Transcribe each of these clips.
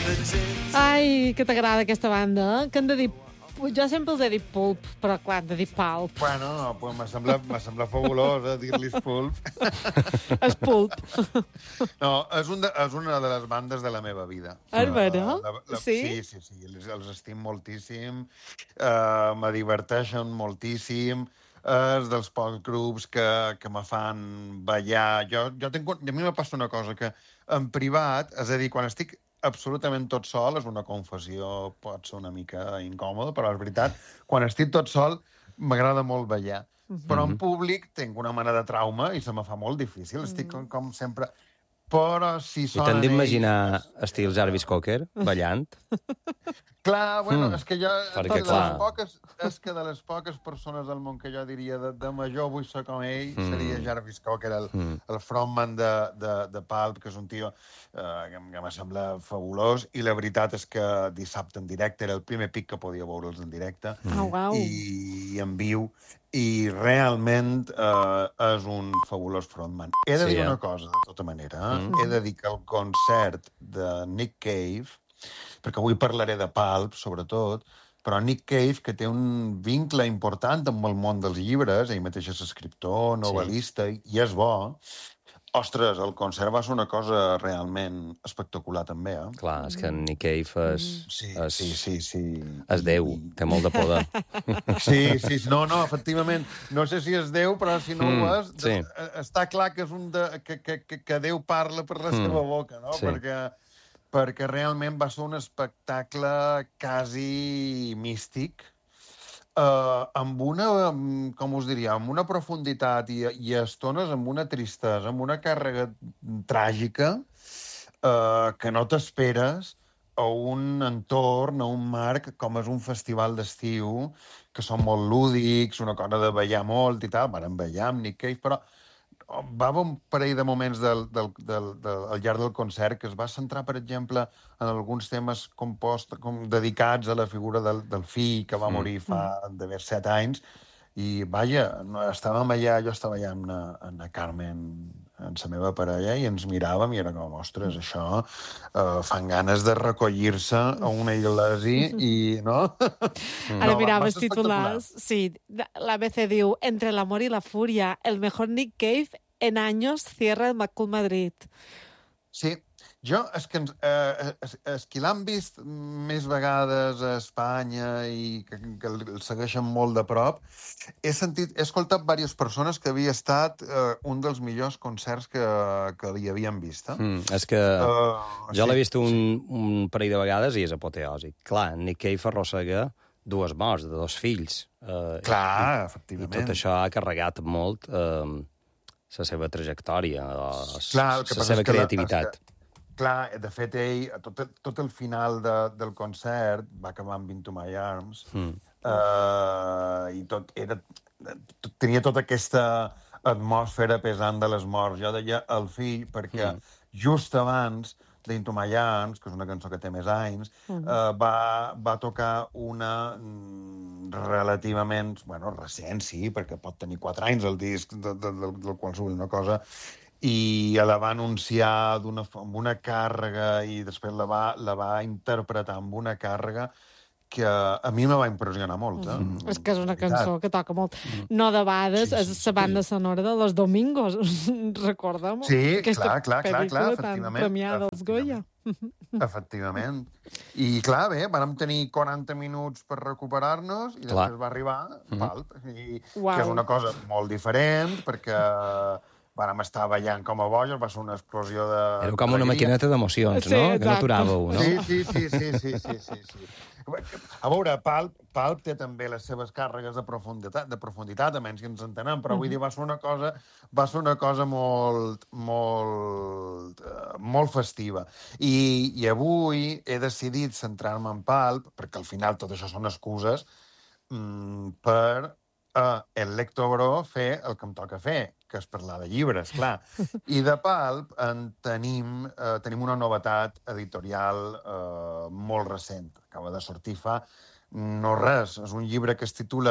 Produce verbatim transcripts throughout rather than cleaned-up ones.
Ai, que t'agrada aquesta banda, eh? Que han de dir... Jo sempre els he dit pulp, però clar, han de dir palp. Bueno, no, pues m'ha semblat, m'ha semblat fabulós eh, dir-li pulp. És pulp. No, és, un de, és una de les bandes de la meva vida. És vera? La, la, Sí? Sí, sí, sí, els, els estim moltíssim, uh, me diverteixen moltíssim, és dels pocs grups que, que me fan ballar. Jo, jo tinc, a mi me passa una cosa, que en privat, és a dir, quan estic absolutament tot sol, és una confessió, pot ser una mica incòmoda, però és veritat, quan estic tot sol m'agrada molt ballar. Mhm. Però en públic tinc una mena de trauma i se me fa molt difícil, estic com, com sempre... Però si I t'han sonen d'imaginar ells... estil Jarvis Cocker, ballant? Clar, bueno, Mm. és que jo... Perquè, de clar. les poques, és que de les poques persones del món que jo diria de, de major vull ser com ell, Mm. seria Jarvis Cocker, el, Mm. el frontman de, de, de Pulp, que és un tio eh, que, em- que me sembla fabulós, i la veritat és que dissabte en directe era el primer pic que podia veure'ls en directe, Au, au. i en viu, i realment eh, és un fabulós frontman. He de Sí, dir eh? una cosa, de tota manera. Eh? Mm. He de dir que el concert de Nick Cave, perquè avui parlaré de Pulp, sobretot, però Nick Cave, que té un vincle important amb el món dels llibres, ell mateix és escriptor, novel·lista, sí. i és bo. Ostres, el concert va ser una cosa realment espectacular, també, eh? Clar, és que en Nick Cave és... Sí, és, sí, sí, sí. és Déu, I- té molt de poder. Sí, sí, no, no, efectivament. No sé si és Déu, però si no Mm, ho és, sí. de, està clar que és un de, que, que, que, que Déu parla per la Mm, seva boca, no? sí. Perquè, perquè realment va ser un espectacle quasi místic, eh, amb una, mm, com us diria, amb una profunditat i, i a estones amb una tristesa, amb una càrrega tràgica, eh, que no t'esperes a un entorn, a un marc, com és un festival d'estiu, que són molt lúdics, una cosa de ballar molt i tal. Vàrem ballar amb Nick Cave, però va haver un parell de moments del, del, del, del, al llarg del concert que es va centrar, per exemple, en alguns temes compost, com dedicats a la figura del, del fill que va Mm. morir fa d'haver set anys. I, vaja, no, estàvem allà, jo estava allà amb la, amb la Carmen, amb la meva parella, i ens miràvem i era com, ostres, això eh, fan ganes de recollir-se a una iglesia i, no? Ara No, va- mirava va els ser espectacular. titulars. Sí, l'A B C diu, entre l'amor y la furia, el mejor Nick Cave en años cierra el Macul Madrid. Sí, jo, és que, ens, eh, és, és qui l'han vist més vegades a Espanya i que, que el segueixen molt de prop, he sentit, he escoltat diverses persones que havia estat eh, un dels millors concerts que, que li havien vist. Eh? Mm, és que Uh, jo l'he vist un, un parell de vegades i és apoteòsic. Clar, Nick Cave arrossega dues morts de dos fills. Eh, Clar, i, efectivament. I tot això ha carregat molt eh, la seva trajectòria, la Clar, el que passa seva és que la- creativitat. és que, clar, de fet, ell, tot, el- tot el final de, del concert va acabar amb Into My Arms, Mm. uh, i tot era... Tot, tenia tota aquesta atmosfera pesant de les morts. Jo deia el fill, perquè Mm. just abans d'Into My Arms, que és una cançó que té més anys, Mhm. uh, va, va tocar una mm, relativament, bueno, recent, sí, perquè pot tenir quatre anys el disc, de, de, del, del qual surt una cosa, i la va anunciar d'una, fo- amb una càrrega i després la va, la va interpretar amb una càrrega que a mi me va impressionar molt. Eh? Mm. És que és una De veritat. cançó que toca molt. No debades, Sí, sí, és la banda sonora de Los Domingos, recordem? Sí, Aquesta clar, clar, clar, clar, pel·lícula tan efectivament, premiada als Goya. Efectivament. I, clar, bé, vam tenir quaranta minuts per recuperar-nos i Clar. després va arribar Mhm. Pulp, i, Uau. que és una cosa molt diferent, perquè vàrem estar ballant com a bojos, va ser una explosió de... Era com una d'alegria. maquineta d'emocions, Sí, no? Que no exacte. aturàveu, no? Sí, sí, sí, sí, sí, sí, sí, sí. A veure, Pulp, Pulp té també les seves càrregues de profunditat, de profunditat, a menys que ens entenem, però vull dir, va ser una cosa, va ser una cosa molt, molt, eh, molt festiva. I, I avui he decidit centrar-me en Pulp, perquè al final tot això són excuses, mm, per a el Lectobro fer el que em toca fer, que és parlar de llibres, clar. I de Pulp en tenim, eh, tenim una novetat editorial eh, molt recent. Acaba de sortir fa no res. És un llibre que es titula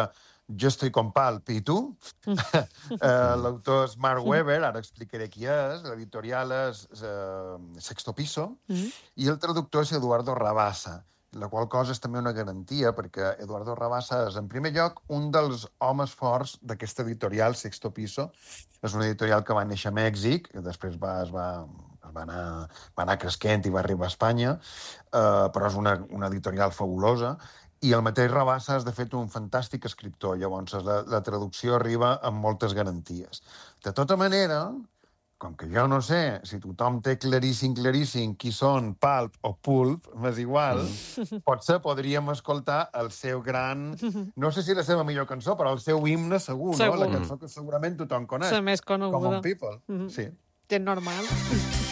Jo estoy con Palp, i tu? eh, L'autor és Mark Webber, ara explicaré qui és, l'editorial és eh, Sexto Piso, Mm. i el traductor és Eduardo Rabassa, la qual cosa és també una garantia, perquè Eduardo Rabassa és, en primer lloc, un dels homes forts d'aquesta editorial, Sexto Piso. És una editorial que va néixer a Mèxic, que després va, es va, es va, anar, va anar cresquent i va arribar a Espanya, eh, però és una, una editorial fabulosa. I el mateix Rabassa és, de fet, un fantàstic escriptor. Llavors, la, la traducció arriba amb moltes garanties. De tota manera, com que jo no sé si tothom té claríssim, claríssim qui són Pulp o Pulp, m'és igual, mm. potser podríem escoltar el seu gran... No sé si la seva millor cançó, però el seu himne segur, Segur. no? La cançó que segurament tothom coneix. La més coneguda. Common People. Mm. Sí. És normal.